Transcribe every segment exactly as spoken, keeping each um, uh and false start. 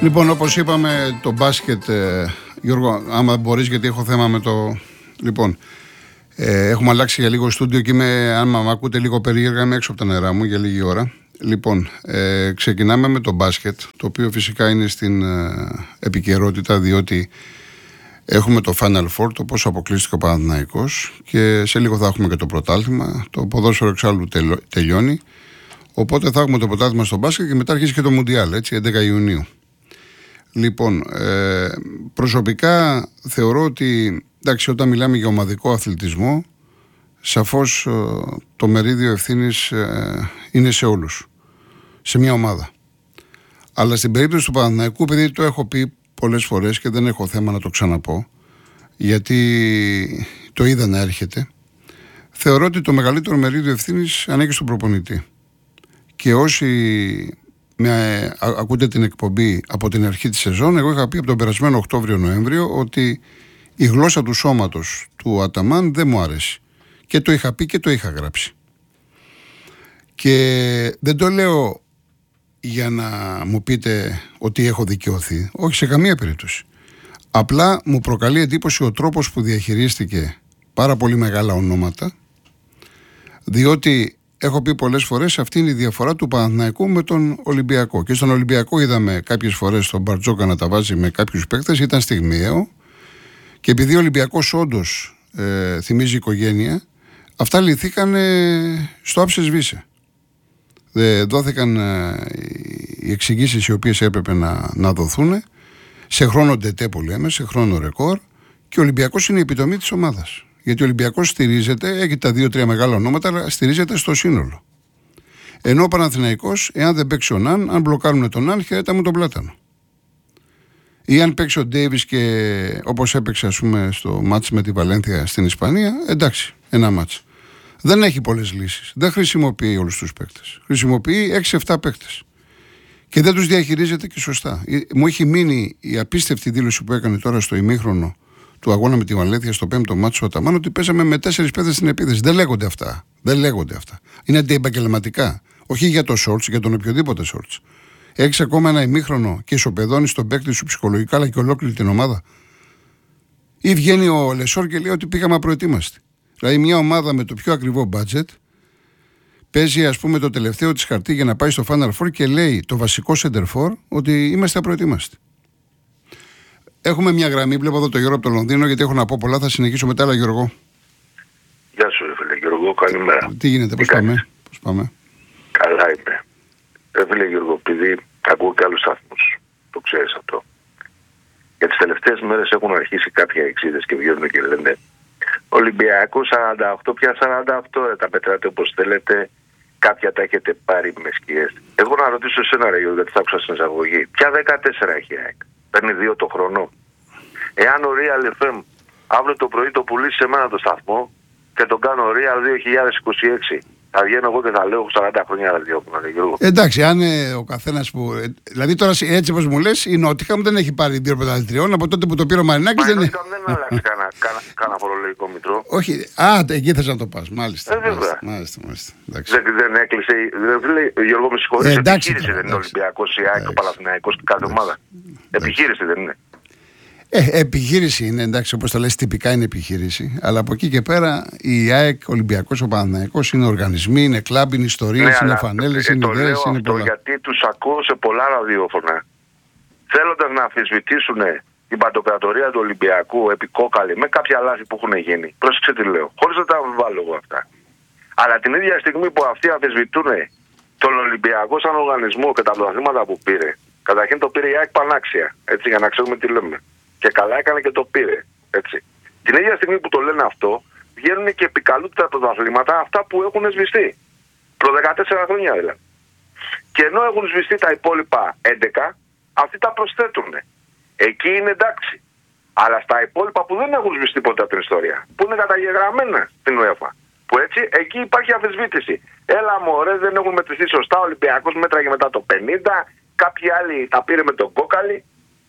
Λοιπόν, όπως είπαμε, το μπάσκετ, ε, Γιώργο, άμα μπορείς, γιατί έχω θέμα με το... Λοιπόν, ε, έχουμε αλλάξει για λίγο στούντιο και είμαι, αν με ακούτε λίγο περίεργα, είμαι έξω από τα νερά μου για λίγη ώρα. Λοιπόν, ε, ξεκινάμε με το μπάσκετ, το οποίο φυσικά είναι στην ε, επικαιρότητα, διότι έχουμε το Final Four, το πόσο αποκλείστηκε ο Παναθηναϊκός, και σε λίγο θα έχουμε και το πρωτάθλημα. Το ποδόσφαιρο εξάλλου τελ, τελειώνει. Οπότε θα έχουμε το πρωτάθλημα στο μπάσκετ και μετά αρχίζει και το Μουντιάλ, έτσι, έντεκα Ιουνίου. Λοιπόν, ε, προσωπικά θεωρώ ότι, εντάξει, όταν μιλάμε για ομαδικό αθλητισμό, σαφώς ε, το μερίδιο ευθύνης ε, είναι σε όλους, σε μια ομάδα. Αλλά στην περίπτωση του Παναθηναϊκού, επειδή το έχω πει πολλές φορές και δεν έχω θέμα να το ξαναπώ, γιατί το είδα να έρχεται, θεωρώ ότι το μεγαλύτερο μερίδιο ευθύνης ανήκει στον προπονητή. Και όσοι με, α, ακούτε την εκπομπή από την αρχή της σεζόν, εγώ είχα πει από τον περασμένο Οκτώβριο-Νοέμβριο ότι η γλώσσα του σώματος του Αταμάν δεν μου άρεσε. Και το είχα πει και το είχα γράψει. Και δεν το λέω για να μου πείτε ότι έχω δικαιωθεί. Όχι, σε καμία περίπτωση. Απλά μου προκαλεί εντύπωση ο τρόπος που διαχειρίστηκε πάρα πολύ μεγάλα ονόματα, διότι έχω πει πολλές φορές, αυτή είναι η διαφορά του Παναθηναϊκού με τον Ολυμπιακό. Και στον Ολυμπιακό είδαμε κάποιες φορές τον Μπαρτζόκα να τα βάζει με κάποιους παίκτες, ήταν στιγμιαίο. Και επειδή ο Ολυμπιακός όντως ε, θυμίζει οικογένεια, αυτά λυθήκαν ε, στο άψε σβήσε. Δεν δόθηκαν ε, οι εξηγήσεις οι οποίες έπρεπε να, να δοθούν σε χρόνο ντετέ που λέμε, σε χρόνο ρεκόρ, και ο Ολυμπιακός είναι η επιτομή της ομάδας. Γιατί ο Ολυμπιακός στηρίζεται, έχει τα δύο-τρία μεγάλα ονόματα, αλλά στηρίζεται στο σύνολο. Ενώ ο Παναθηναϊκός, εάν δεν παίξει ο Ναν, αν μπλοκάρουν τον Ναν, χαιρέτα μου τον πλάτανο. Ή αν παίξει ο Ντέιβις και όπως έπαιξε, ας πούμε, στο μάτς με τη Βαλένθια στην Ισπανία, εντάξει, ένα μάτς. Δεν έχει πολλές λύσεις. Δεν χρησιμοποιεί όλους τους παίκτες. Χρησιμοποιεί έξι εφτά παίκτες. Και δεν τους διαχειρίζεται και σωστά. Μου έχει μείνει η απίστευτη δήλωση που έκανε τώρα στο ημίχρονο του αγώνα με τη Βαλένθια στο πέμπτο μάτσο Αταμάν, ότι παίζαμε με τέσσερις παίκτες στην επίθεση. Δεν λέγονται αυτά. Δεν λέγονται αυτά. Είναι αντιεπαγγελματικά. Όχι για το Σόλτς, για τον οποιοδήποτε Σόλτς. Έχεις ακόμα ένα ημίχρονο και ισοπεδώνεις τον παίκτη σου ψυχολογικά, αλλά και ολόκληρη την ομάδα. Ή βγαίνει ο Λεσόρ και λέει ότι πήγαμε απροετοίμαστοι. Δηλαδή, μια ομάδα με το πιο ακριβό budget παίζει, ας πούμε, το τελευταίο της χαρτί για να πάει στο Final Four και λέει το βασικό center for ότι είμαστε απροετοίμαστοι. Έχουμε μια γραμμή, βλέπω εδώ το Γιώργο από το Λονδίνο, γιατί έχω να πω πολλά. Θα συνεχίσω μετά, αλλά Γιώργο. Γεια σου, ρε φίλε Γιώργο, καλημέρα. Τι γίνεται, πώς πάμε, πώς πάμε. Καλά είμαι. Ρε φίλε Γιώργο, επειδή ακούω και άλλους σταθμούς, το ξέρεις αυτό. Για τις τελευταίες μέρες έχουν αρχίσει κάποια εξίδες και βγαίνουν και λένε Ολυμπιακό σαράντα οκτώ, πια σαράντα οκτώ, ρε, τα πετράτε όπως θέλετε. Κάποια τα έχετε πάρει με σκιές. Εγώ να ρωτήσω εσένα, ρε Γιώργο, γιατί θα άκουσα στην εισαγωγή. Ποια δεκατέσσερα έχει ΑΕΚ? Παίρνει δύο το χρόνο. Εάν ο Real εφ εμ αύριο το πρωί το πουλήσει σε μένα το σταθμό και τον κάνω Real δύο χιλιάδες είκοσι έξι, θα βγαίνω εγώ και θα λέω σαράντα χρόνια ραδιόφωνο, ρε Γιώργο. Εντάξει, αν ε, ο καθένας που. Ε, δηλαδή τώρα έτσι όπως μου λες, η Νότιχαμ δεν έχει πάρει δύο πρωταθλητριών από τότε που το πήρε ο Μαρινάκης. Δεν, δεν δεν άλλαξε κανένα κανα, κανα φορολογικό μητρό. Όχι, α, εκεί θες να το πας. Μάλιστα. Ε, μάλιστα, μάλιστα, μάλιστα. Δεν, δεν έκλεισε. Δεν λέει, Γιώργο, με συγχωρείς. Ε, επιχείρηση τώρα, δεν είναι Ολυμπιακός, η ΑΕΚ, ο Παναθηναϊκός και κάθε ομάδα. Επιχείρηση δεν είναι. Ε, επιχείρηση είναι, εντάξει, όπως το λες, τυπικά είναι επιχείρηση. Αλλά από εκεί και πέρα η ΑΕΚ, ο Ολυμπιακός, ο Παναθηναϊκός είναι οργανισμοί, είναι κλαμπ, είναι ιστορίες, ναι, είναι φανέλες, ε, είναι ιδέες, είναι πολλά. Γιατί τους ακούω σε πολλά ραδιόφωνα, θέλοντας να αμφισβητήσουν την παντοκρατορία του Ολυμπιακού επί κόκαλη με κάποια λάθη που έχουν γίνει. Πρόσεξε τι λέω, χωρίς να τα αμφιβάλλω εγώ αυτά. Αλλά την ίδια στιγμή που αυτοί αμφισβητούν τον Ολυμπιακό σαν οργανισμό και τα πρωταθλήματα που πήρε, καταρχήν το πήρε η ΑΕΚ πανάξια, έτσι, για να ξέρουμε τι λέμε. Και καλά έκανε και το πήρε. Έτσι. Την ίδια στιγμή που το λένε αυτό, βγαίνουν και επικαλούνται τα πρωταθλήματα αυτά που έχουν σβηστεί. Προ δεκατέσσερα χρόνια δηλαδή. Και ενώ έχουν σβηστεί τα υπόλοιπα έντεκα, αυτοί τα προσθέτουν. Εκεί είναι εντάξει. Αλλά στα υπόλοιπα που δεν έχουν σβηστεί ποτέ από την ιστορία, που είναι καταγεγραμμένα στην UEFA, που έτσι, εκεί υπάρχει αμφισβήτηση. Έλα μωρέ, δεν έχουν μετρηθεί σωστά. Ο Ολυμπιακός μέτραγε μετά το πενήντα, κάποιοι άλλοι τα πήρε με τον κόκαλη.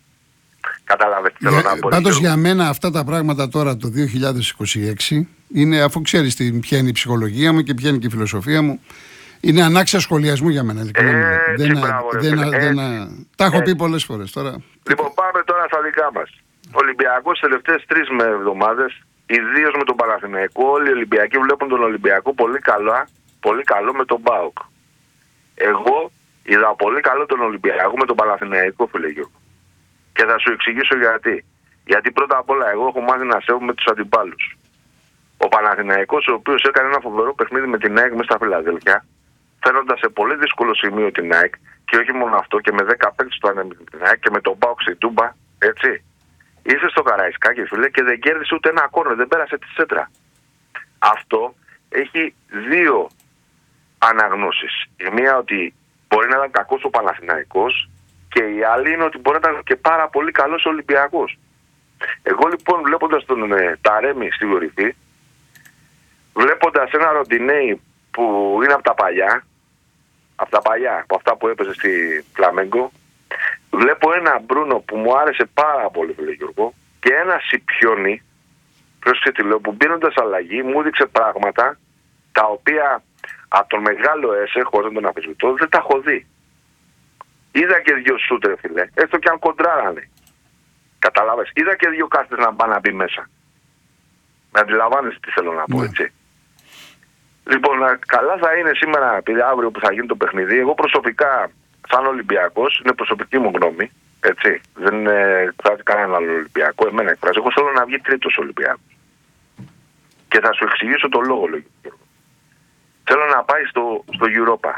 Καταλάβετε τι θέλω να πω. Πάντως για μένα αυτά τα πράγματα τώρα το δύο χιλιάδες είκοσι έξι είναι, αφού ξέρεις ποια είναι η ψυχολογία μου και ποια είναι και η φιλοσοφία μου, είναι ανάξια σχολιασμού για μένα. Ε, δεν, δεν, δεν, δεν, Τα έχω πει πολλές φορές τώρα. Λοιπόν, πάμε τώρα στα δικά μας. Ο Ολυμπιακός τις τελευταίες τρεις εβδομάδες, ιδίως με τον Παναθηναϊκό, όλοι οι Ολυμπιακοί βλέπουν τον Ολυμπιακό πολύ καλά, πολύ καλό με τον ΠΑΟΚ. Εγώ είδα πολύ καλό τον Ολυμπιακό με τον Παναθηναϊκό, φίλε Γιώργο. Και θα σου εξηγήσω γιατί. Γιατί πρώτα απ' όλα εγώ έχω μάθει να σέβομαι τους αντιπάλους. Ο Παναθηναϊκός, ο οποίος έκανε ένα φοβερό παιχνίδι με την ΑΕΚ μέσα στα Φιλαδέλφια, φέροντας σε πολύ δύσκολο σημείο την ΑΕΚ, και όχι μόνο αυτό, και με δέκα παίκτες του με την ΑΕΚ και με τον ΠΑΟΚ στην Τούμπα, έτσι. Ήρθε στο Καραϊσκάκι, φίλε, και δεν κέρδισε ούτε ένα κόρνερ, δεν πέρασε τη σέντρα. Αυτό έχει δύο αναγνώσεις. Η μία ότι μπορεί να ήταν κακός ο Παναθηναϊκός, και η άλλη είναι ότι μπορεί να ήταν και πάρα πολύ καλός ο Ολυμπιακός. Εγώ λοιπόν, βλέποντας τον ε, Ταρέμι στη κορυφή, βλέποντας ένα Ροντινέι που είναι από τα παλιά, από τα παλιά, από αυτά που έπαιζε στη Φλαμέγκο, βλέπω ένα Μπρούνο που μου άρεσε πάρα πολύ, φίλε Γιώργο, και ένα Σιπιόνι, πρόσεχε τι λέω, που μπαίνοντας αλλαγή μου έδειξε πράγματα τα οποία από τον μεγάλο Έσε, χωρίς να τον αμφισβητώ, δεν τα έχω δει. Είδα και δύο σούτρε, φίλε, έστω και αν κοντράρανε. Καταλάβες, είδα και δύο κάστες να πάνε να μπει μέσα. Να αντιλαμβάνεσαι τι θέλω να πω, ναι. Έτσι. Λοιπόν, καλά θα είναι σήμερα, επειδή αύριο που θα γίνει το παιχνίδι, εγώ προσωπικά, σαν Ολυμπιακός, είναι προσωπική μου γνώμη, έτσι. Δεν εκφράζει κανέναν άλλο Ολυμπιακό, εμένα εκφράζει. Εγώ θέλω να βγει τρίτος Ολυμπιακός. Και θα σου εξηγήσω το λόγο, λόγω. Θέλω να πάει στο, στο Europa.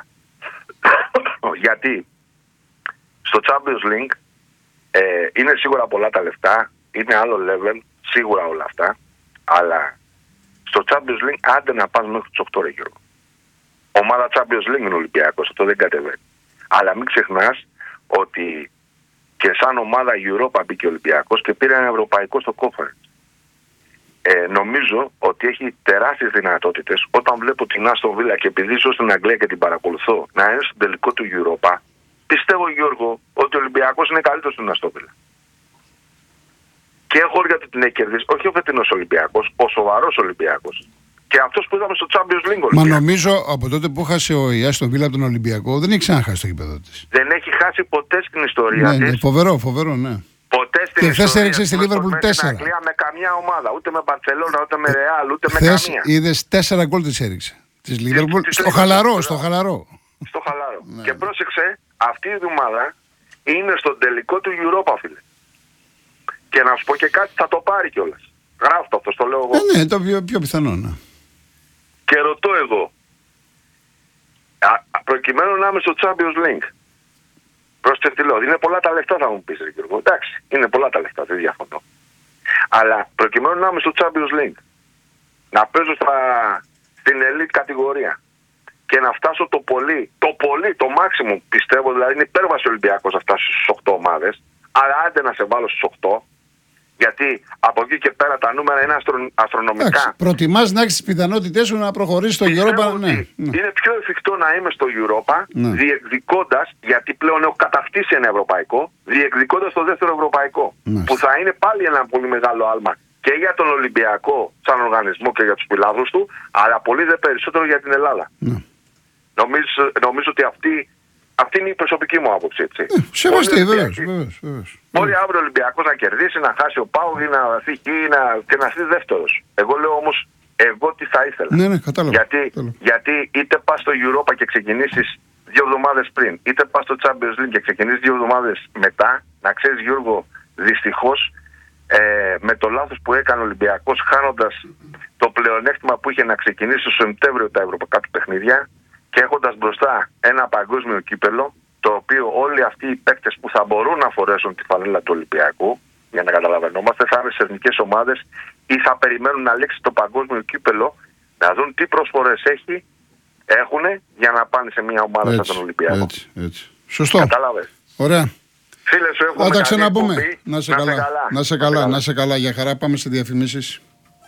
Γιατί στο Champions League ε, είναι σίγουρα πολλά τα λεφτά, είναι άλλο level, σίγουρα όλα αυτά, αλλά στο Champions League άντε να πας μέχρι τους οκτώ, ρε Γιώργο. Ομάδα Champions League είναι ο Ολυμπιακός, αυτό δεν κατεβαίνει. Αλλά μην ξεχνάς ότι και σαν ομάδα Europa μπήκε ο Ολυμπιακός και πήρε ένα ευρωπαϊκό στο Conference. Ε, νομίζω ότι έχει τεράστιες δυνατότητες όταν βλέπω την Άστον Βίλα, και επειδή ζω στην Αγγλία και την παρακολουθώ, να είναι στον τελικό του Europa. Πιστεύω, Γιώργο, ότι ο Ολυμπιακός είναι καλύτερος στην Άστον Βίλα. Και έχω γιατί την έχει κερδίσει, όχι ο φετινός Ολυμπιακός, ο σοβαρός Ολυμπιακός. Και αυτός που είδαμε στο Champions League. Μα νομίζω από τότε που χάσε ο Άστον Βίλα από τον Ολυμπιακό, δεν έχει ξαναχάσει το γήπεδο της. Δεν έχει χάσει ποτέ στην ιστορία ναι, της. Ναι, φοβερό, φοβερό, ναι. Ποτέ στην και ιστορία. Και χθες έριξε στη Λίβερπουλ τέσσερα. Στην Αγγλία με καμιά ομάδα, ούτε με Μπαρσελόνα, ούτε με Ρεάλ, ούτε χθες με καμία. Είδες τέσσερα γκολ της έριξε. Της Λίβερπουλ. Στο χαλαρό, στο χαλαρό. Στο χαλαρό. Ναι. Και πρόσεξε, αυτή η ομάδα είναι στον τελικό του Europa, φίλε. Και να σου πω και κάτι, θα το πάρει κιόλας. Γράφω το αυτό, το λέω εγώ. Ε, ναι, το πιο, πιο πιθανό, ναι. Και ρωτώ εγώ, α, προκειμένου να είμαι στο Champions League, πρόσεχε τι λέω, είναι πολλά τα λεφτά, θα μου πεις, ρε Γιώργο. Εντάξει, είναι πολλά τα λεφτά, δεν διαφωνώ. Αλλά προκειμένου να είμαι στο Champions League, να παίζω στα, στην elite κατηγορία και να φτάσω το πολύ, το πολύ, το maximum, πιστεύω, δηλαδή είναι υπέρβαση Ολυμπιακός να φτάσει στους οκτώ ομάδες, αλλά άντε να σε βάλω στους οκτώ, γιατί από εκεί και πέρα τα νούμερα είναι αστρο, αστρονομικά. Εντάξει, προτιμάς να έχεις τις πιθανότητες σου να προχωρήσεις στο Europa. Ναι, ναι. Είναι πιο εφικτό να είμαι στο Europa, ναι, διεκδικώντας, γιατί πλέον έχω κατακτήσει ένα ευρωπαϊκό, διεκδικώντας το δεύτερο ευρωπαϊκό. Ναι. Που θα είναι πάλι ένα πολύ μεγάλο άλμα και για τον Ολυμπιακό σαν οργανισμό και για τους πιλάδους του, αλλά πολύ δε περισσότερο για την Ελλάδα. Ναι. Νομίζω, νομίζω ότι αυτή. Αυτή είναι η προσωπική μου άποψη, έτσι. Ε, σεβαστή, βεβαίως. Μπορεί αύριο ο Ολυμπιακός να κερδίσει, να χάσει ο ΠΑΟΚ ή να δει και να στείλει δεύτερος. Εγώ λέω όμως, εγώ τι θα ήθελα. Ναι, ναι, κατάλαβα. Γιατί, κατάλαβα. γιατί είτε πας στο Europa και ξεκινήσεις δύο εβδομάδες πριν, είτε πας στο Champions League και ξεκινήσεις δύο εβδομάδες μετά, να ξέρεις, Γιώργο, δυστυχώς ε, με το λάθος που έκανε ο Ολυμπιακός, χάνοντας το πλεονέκτημα που είχε να ξεκινήσει στο Σεπτέμβριο τα ευρωπαϊκά του παιχνίδια, και έχοντας μπροστά ένα παγκόσμιο κύπελο, το οποίο όλοι αυτοί οι παίκτες που θα μπορούν να φορέσουν τη φανέλα του Ολυμπιακού, για να καταλαβαίνόμαστε, θα είναι σε εθνικές ομάδες ή θα περιμένουν να λήξει το παγκόσμιο κύπελο, να δουν τι προσφορές έχει, έχουν για να πάνε σε μια ομάδα σαν τον Ολυμπιακό. Έτσι, έτσι. Σωστό. Κατάλαβες. Ωραία. Φίλε σου, έχουμε θα τα ξαναπούμε. Εκπομπή. Να σε καλά. καλά. Να σε καλά. Να σε καλά. Για χαρά, πάμε σε διαφημίσεις.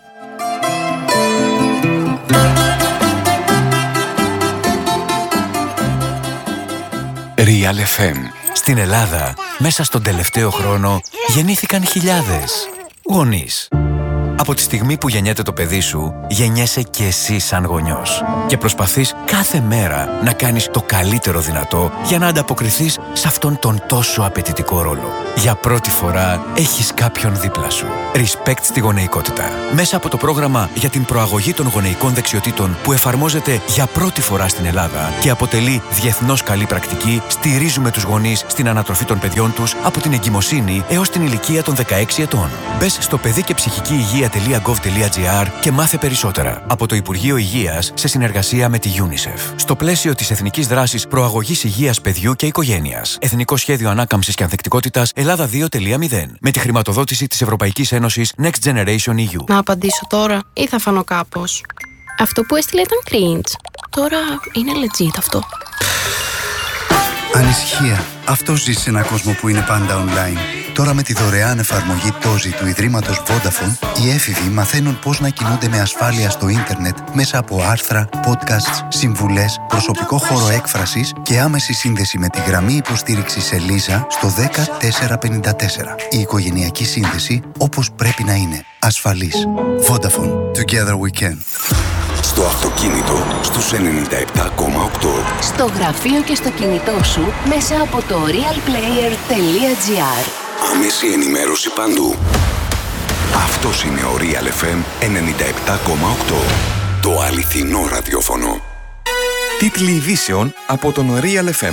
Real εφ εμ. Στην Ελλάδα, μέσα στον τελευταίο χρόνο, γεννήθηκαν χιλιάδες γονείς. Από τη στιγμή που γεννιέται το παιδί σου, γεννιέσαι και εσύ σαν γονιός. Και προσπαθείς κάθε μέρα να κάνεις το καλύτερο δυνατό για να ανταποκριθείς σε αυτόν τον τόσο απαιτητικό ρόλο. Για πρώτη φορά έχεις κάποιον δίπλα σου. Respect στη γονεϊκότητα. Μέσα από το πρόγραμμα για την προαγωγή των γονεϊκών δεξιοτήτων που εφαρμόζεται για πρώτη φορά στην Ελλάδα και αποτελεί διεθνώς καλή πρακτική, στηρίζουμε τους γονείς στην ανατροφή των παιδιών τους από την εγκυμοσύνη έως την ηλικία των δεκαέξι ετών. Μπες στο παιδί και ψυχική υγεία τελεία γκοβ τελεία τζι άρ και μάθε περισσότερα από το Υπουργείο Υγείας σε συνεργασία με τη UNICEF. Στο πλαίσιο της Εθνικής Δράσης Προαγωγής Υγείας Παιδιού και Οικογένειας. Εθνικό Σχέδιο Ανάκαμψης και Ανθεκτικότητας Ελλάδα δύο τελεία μηδέν. Με τη χρηματοδότηση της Ευρωπαϊκής Ένωσης Next Generation ι γιου. Να απαντήσω τώρα ή θα φανώ κάπως? Αυτό που έστειλε ήταν cringe. Τώρα είναι legit αυτό. Ανησυχία. Αυτό ζει σε έναν κόσμο που είναι πάντα online. Τώρα με τη δωρεάν εφαρμογή Τόζι του Ιδρύματος Vodafone, οι έφηβοι μαθαίνουν πώς να κινούνται με ασφάλεια στο ίντερνετ μέσα από άρθρα, podcasts, συμβουλές, προσωπικό χώρο έκφρασης και άμεση σύνδεση με τη γραμμή υποστήριξης Ελίζα στο δέκα τετρακόσια πενήντα τέσσερα. Η οικογενειακή σύνδεση όπως πρέπει να είναι. Ασφαλής. Vodafone. Together we can. Στο αυτοκίνητο, στους ενενήντα επτά κόμμα οκτώ. Στο γραφείο και στο κινητό σου, μέσα από το realplayer τελεία τζι άρ. Άμεση ενημέρωση παντού. Αυτός είναι ο Real εφ εμ ενενήντα επτά κόμμα οκτώ. Το αληθινό ραδιόφωνο. Τίτλοι ειδήσεων από τον Real εφ εμ.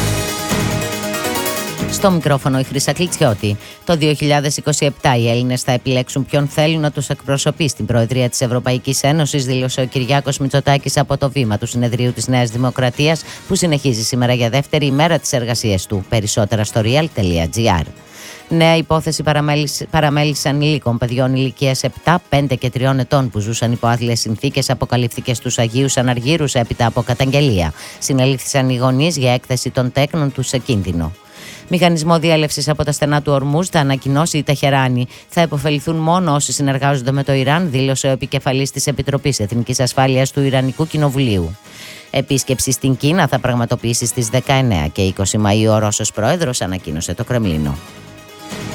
Στο μικρόφωνο η Χρύσα Κλιτσιώτη. Το δύο χιλιάδες είκοσι επτά οι Έλληνες θα επιλέξουν ποιον θέλουν να τους εκπροσωπεί στην Προεδρία της Ευρωπαϊκής Ένωσης, δήλωσε ο Κυριάκος Μητσοτάκης από το βήμα του Συνεδρίου της Νέας Δημοκρατίας, που συνεχίζει σήμερα για δεύτερη ημέρα τις εργασίες του. Περισσότερα στο real τελεία τζι άρ. Νέα υπόθεση παραμέλησης ανηλίκων παιδιών ηλικίας επτά, πέντε και τριών ετών που ζούσαν υπό άθλιες συνθήκες αποκαλύφθηκε στους Αγίους Αναργύρους έπειτα από καταγγελία. Συνελήφθησαν οι γονείς για έκθεση των τέκνων τους σε κίνδυνο. Μηχανισμό διέλευσης από τα στενά του Ορμούζ θα ανακοινώσει η Τεχεράνη. Θα υποφεληθούν μόνο όσοι συνεργάζονται με το Ιράν, δήλωσε ο επικεφαλής της Επιτροπής Εθνικής Ασφάλειας του Ιρανικού Κοινοβουλίου. Επίσκεψη στην Κίνα θα πραγματοποιήσει στις δεκαεννέα και είκοσι Μαΐου ο Ρώσος Πρόεδρος, ανακοίνωσε το Κρεμλίνο.